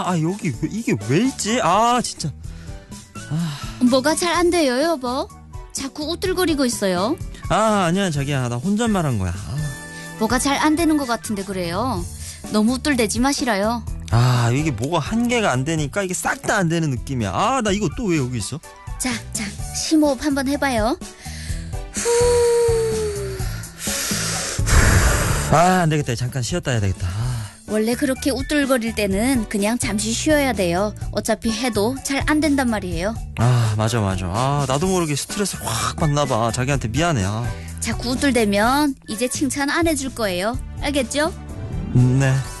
여기 이게 왜 있지? 아 진짜. 뭐가 잘 안 돼요, 여보? 자꾸 우쭐거리고 있어요. 아니야 자기야, 나 혼잣말 한 거야. 뭐가 잘 안 되는 것 같은데 그래요. 너무 우쭐대지 마시라요. 이게 뭐가 한 개가 안 되니까 이게 싹 다 안 되는 느낌이야. 나 이거 또 왜 여기 있어? 자, 심호흡 한번 해봐요. 안 되겠다. 잠깐 쉬었다 해야 되겠다. 원래 그렇게 우쭐거릴 때는 그냥 잠시 쉬어야 돼요. 어차피 해도 잘 안 된단 말이에요. 맞아. 나도 모르게 스트레스 확 받나 봐. 자기한테 미안해. 자꾸 우쭐대면 이제 칭찬 안 해줄 거예요. 알겠죠? 네.